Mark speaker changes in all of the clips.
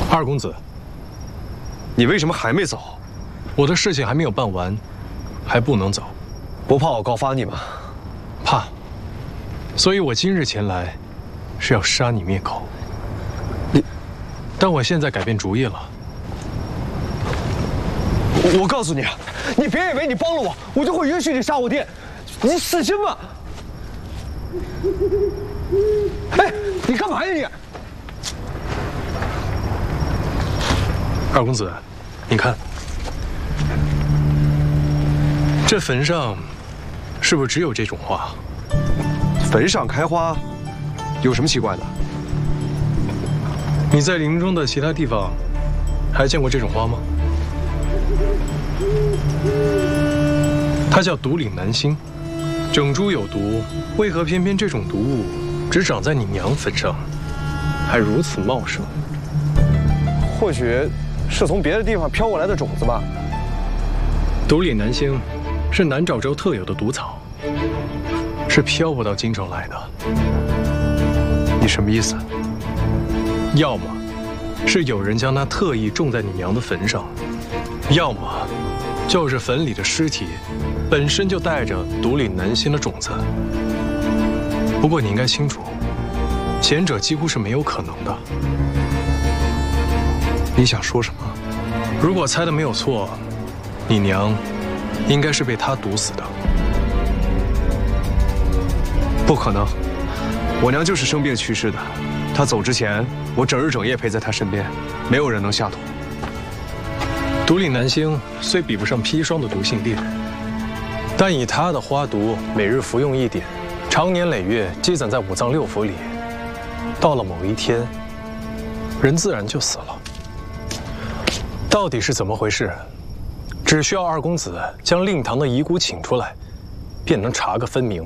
Speaker 1: 二公子，
Speaker 2: 你为什么还没走？
Speaker 1: 我的事情还没有办完，还不能走。
Speaker 2: 不怕我告发你吗？
Speaker 1: 怕。所以我今日前来，是要杀你灭口。但我现在改变主意了。
Speaker 2: 我告诉你，你别以为你帮了我，我就会允许你杀我爹。你死心吧！哎，你干嘛呀你？
Speaker 1: 二公子，你看，这坟上是不是只有这种花？
Speaker 2: 坟上开花，有什么奇怪的？
Speaker 1: 你在林中的其他地方还见过这种花吗？它叫独岭南星，整株有毒。为何偏偏这种毒物只长在你娘坟上，还如此茂盛？
Speaker 2: 或许是从别的地方飘过来的种子吧。
Speaker 1: 独岭南星是南诏州特有的毒草，是飘不到京城来的。
Speaker 2: 你什么意思？
Speaker 1: 要么是有人将它特意种在你娘的坟上，要么就是坟里的尸体本身就带着独岭南星的种子。不过你应该清楚，前者几乎是没有可能的。
Speaker 2: 你想说什么？
Speaker 1: 如果猜的没有错，你娘应该是被他毒死的。
Speaker 2: 不可能，我娘就是生病去世的。她走之前，我整日整夜陪在她身边，没有人能下毒。
Speaker 1: 独岭南星虽比不上砒霜的毒性烈，但以它的花毒每日服用一点，长年累月积攒在五脏六腑里，到了某一天，人自然就死了。到底是怎么回事？只需要二公子将令堂的遗骨请出来，便能查个分明。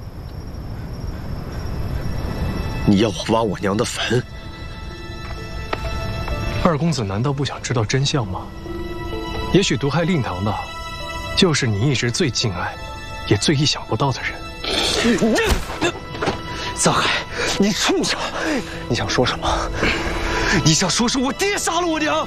Speaker 2: 你要我挖我娘的坟？
Speaker 1: 二公子难道不想知道真相吗？也许毒害令堂的，就是你一直最敬爱，也最意想不到的人。
Speaker 2: 藏海，你畜生！你想说什么？你想说是我爹杀了我娘？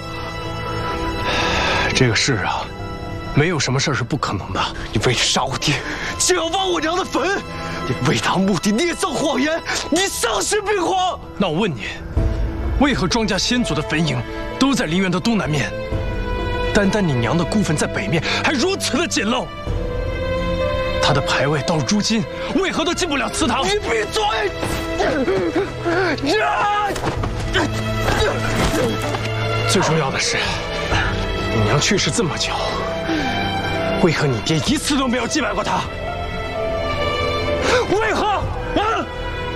Speaker 1: 这个事啊，没有什么事是不可能的。
Speaker 2: 你为了杀我爹，就要挖我娘的坟，你为达目的捏造谎言，你丧心病狂！
Speaker 1: 那我问你，为何庄家先祖的坟茔都在陵园的东南面？单单你娘的孤坟在北面，还如此的简陋。她的牌位到如今为何都进不了祠堂？
Speaker 2: 你闭嘴！
Speaker 1: 最重要的是，你娘去世这么久，为何你爹一次都没有祭拜过她？为何？啊！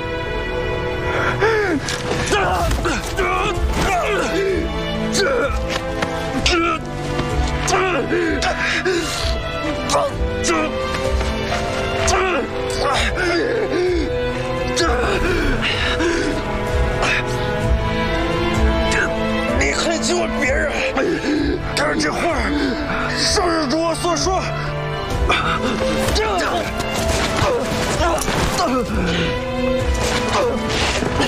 Speaker 2: 你还去问别人？看这话，是如我所说。